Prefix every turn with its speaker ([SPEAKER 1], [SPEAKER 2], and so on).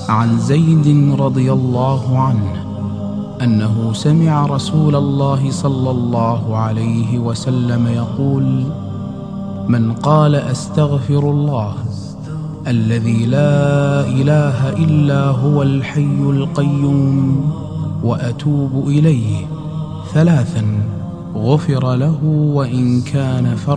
[SPEAKER 1] عن زيد رضي الله عنه أنه سمع رسول الله صلى الله عليه وسلم يقول: من قال أستغفر الله الذي لا إله إلا هو الحي القيوم وأتوب إليه 3 غفر له وإن كان